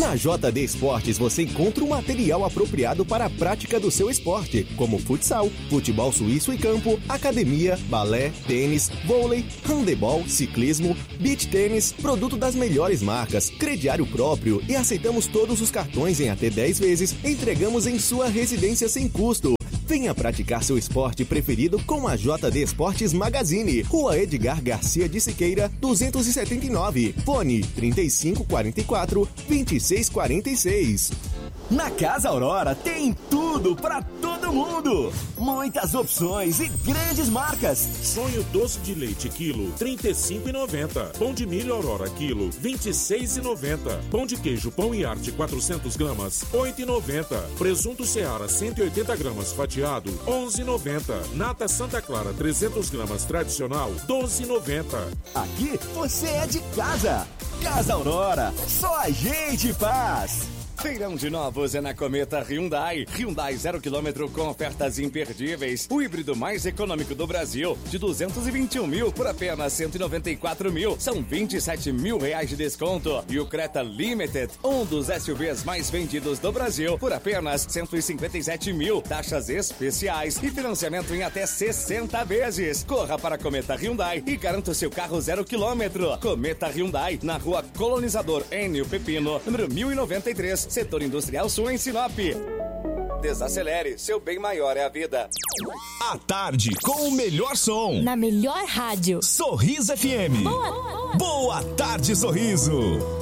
Na JD Esportes você encontra o material apropriado para a prática do seu esporte, como futsal, futebol suíço e campo, academia, balé, tênis, vôlei, handebol, ciclismo, beach tênis, produto das melhores marcas, crediário próprio e aceitamos todos os cartões em até 10 vezes, entregamos em sua residência sem custo. Venha praticar seu esporte preferido com a JD Esportes Magazine. Rua Edgar Garcia de Siqueira, 279. Fone 3544-2646. Na Casa Aurora tem tudo pra todo mundo. Muitas opções e grandes marcas. Sonho doce de leite quilo, R$35,90. Pão de milho Aurora quilo, R$26,90. Pão de queijo Pão e Arte 400 gramas, R$8,90. Presunto Seara 180 gramas fatiado, R$11,90. Nata Santa Clara 300 gramas tradicional, R$12,90. Aqui você é de casa. Casa Aurora, só a gente faz. Feirão de novos é na Cometa Hyundai. Hyundai 0 km com ofertas imperdíveis. O híbrido mais econômico do Brasil, de 221 mil por apenas 194 mil. São 27 mil reais de desconto. E o Creta Limited, um dos SUVs mais vendidos do Brasil, por apenas 157 mil. Taxas especiais e financiamento em até 60 vezes. Corra para a Cometa Hyundai e garanta o seu carro 0 km. Cometa Hyundai, na rua Colonizador Enio Pepino, número 1093. Setor Industrial Sul, em Sinop. Desacelere, seu bem maior é a vida. À tarde, com o melhor som. Na melhor rádio. Sorriso FM. Boa tarde, Sorriso.